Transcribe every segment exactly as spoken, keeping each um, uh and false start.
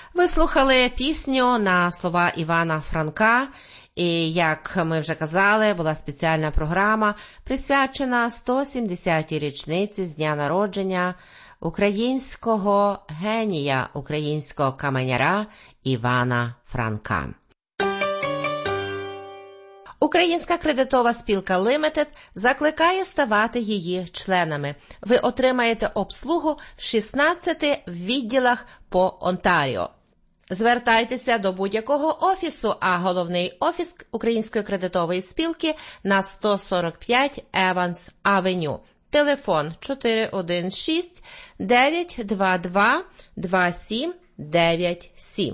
Ви слухали пісню на слова Івана Франка, і, як ми вже казали, була спеціальна програма, присвячена сто сімдесятій річниці з дня народження українського генія, українського каменяра Івана Франка. Українська кредитова спілка Limited закликає ставати її членами. Ви отримаєте обслугу в шістнадцяти відділах по Онтаріо. Звертайтеся до будь-якого офісу, а головний офіс Української кредитової спілки на сто сорок п'ять Еванс Авеню. Телефон чотири один шість дев'ять два два два сім дев'ять сім.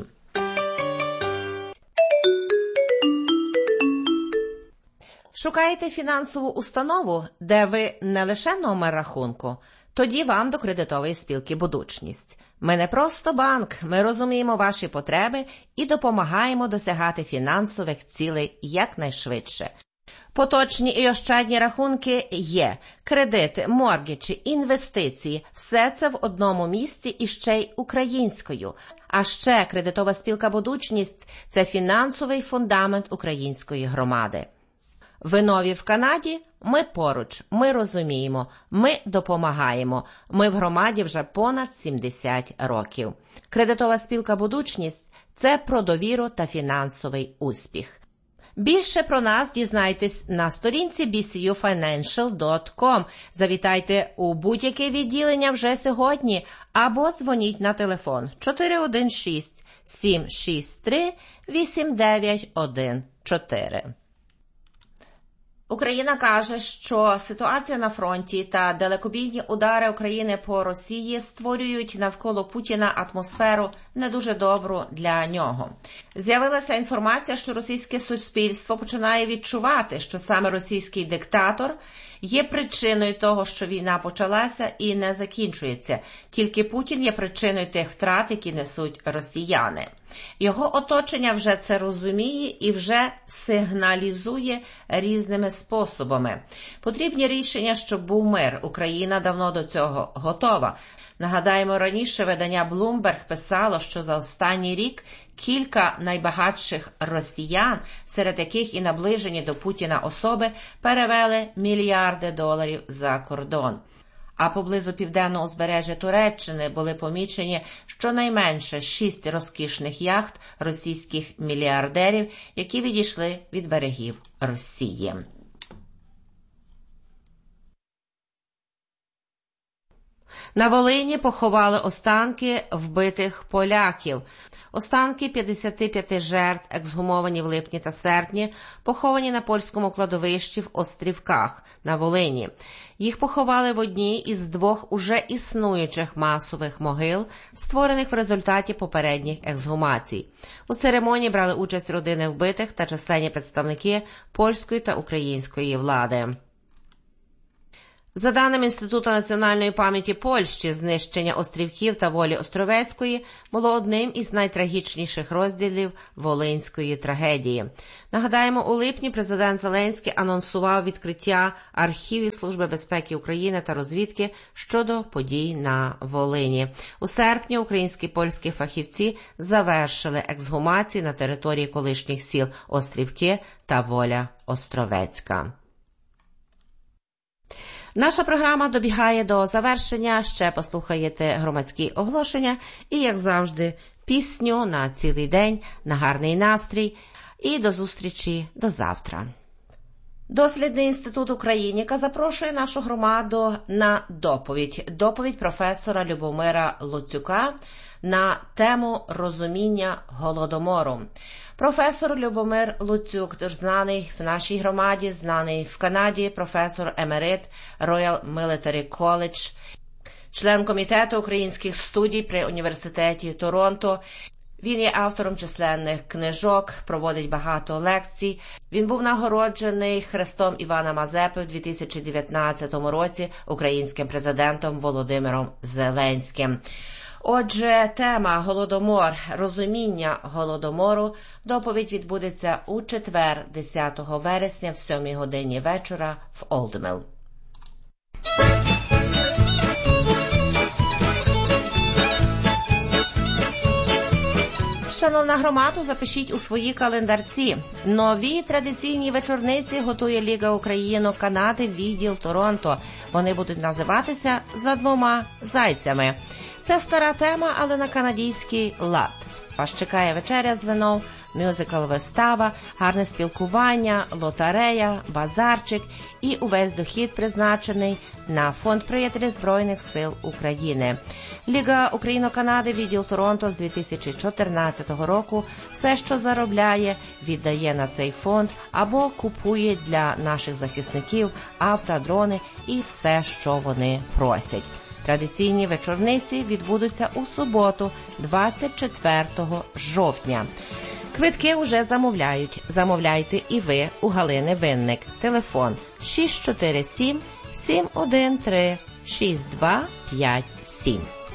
Шукаєте фінансову установу, де ви не лише номер рахунку? Тоді вам до кредитової спілки «Будучність». Ми не просто банк, ми розуміємо ваші потреби і допомагаємо досягати фінансових цілей якнайшвидше. Поточні і ощадні рахунки є, кредити, моргіджі, інвестиції – все це в одному місці і ще й українською. А ще кредитова спілка «Будучність» – це фінансовий фундамент української громади. Ви нові в Канаді? Ми поруч, ми розуміємо, ми допомагаємо. Ми в громаді вже понад сімдесят років. Кредитова спілка «Будучність» – це про довіру та фінансовий успіх. Більше про нас дізнайтесь на сторінці бі сі ю файненшіал дот ком. Завітайте у будь-яке відділення вже сьогодні або дзвоніть на телефон чотири один шість сім шість три вісім дев'ять один чотири. Україна каже, що ситуація на фронті та далекобійні удари України по Росії створюють навколо Путіна атмосферу не дуже добру для нього. З'явилася інформація, що російське суспільство починає відчувати, що саме російський диктатор є причиною того, що війна почалася і не закінчується. Тільки Путін є причиною тих втрат, які несуть росіяни. Його оточення вже це розуміє і вже сигналізує різними способами. Потрібні рішення, щоб був мир. Україна давно до цього готова. Нагадаємо, раніше видання Bloomberg писало, що за останній рік кілька найбагатших росіян, серед яких і наближені до Путіна особи, перевели мільярди доларів за кордон. А поблизу південного узбережжя Туреччини були помічені щонайменше шість розкішних яхт російських мільярдерів, які відійшли від берегів Росії. На Волині поховали останки вбитих поляків. Останки п'ятдесят п'ять жертв, ексгумовані в липні та серпні, поховані на польському кладовищі в Острівках на Волині. Їх поховали в одній із двох уже існуючих масових могил, створених в результаті попередніх ексгумацій. У церемонії брали участь родини вбитих та численні представники польської та української влади. За даними Інституту національної пам'яті Польщі, знищення острівків та Волі Островецької було одним із найтрагічніших розділів волинської трагедії. Нагадаємо, у липні президент Зеленський анонсував відкриття архівів Служби безпеки України та розвідки щодо подій на Волині. У серпні українські і польські фахівці завершили ексгумації на території колишніх сіл Острівки та Воля Островецька. Наша програма добігає до завершення, ще послухаєте громадські оголошення і, як завжди, пісню на цілий день, на гарний настрій і до зустрічі до завтра. Дослідний інститут Україніка запрошує нашу громаду на доповідь. Доповідь професора Любомира Луцюка на тему розуміння Голодомору. Професор Любомир Луцюк, знаний в нашій громаді, знаний в Канаді, професор емерит Royal Military College, член комітету українських студій при університеті Торонто. Він є автором численних книжок, проводить багато лекцій. Він був нагороджений хрестом Івана Мазепи в дві тисячі дев'ятнадцятому році українським президентом Володимиром Зеленським. Отже, тема «Голодомор. Розуміння Голодомору». Доповідь відбудеться у четвер, десятого вересня, в сьомій годині вечора в Олдміл. шановна громада, запишіть у свої календарці. Нові традиційні вечорниці готує Ліга Україно-Канади відділ Торонто. Вони будуть називатися «За двома зайцями». Це стара тема, але на канадійський лад. Вас чекає вечеря з вином, мюзикл-вистава, гарне спілкування, лотерея, базарчик і увесь дохід призначений на фонд «Приятелі Збройних сил України». Ліга Україно-Канади відділ Торонто з дві тисячі чотирнадцятого року все, що заробляє, віддає на цей фонд або купує для наших захисників авто, дрони і все, що вони просять. Традиційні вечорниці відбудуться у суботу, двадцять четвертого жовтня. Квитки уже замовляють. Замовляйте і ви у Галини Винник. Телефон шість чотири сім, сім один три, шість два п'ять сім.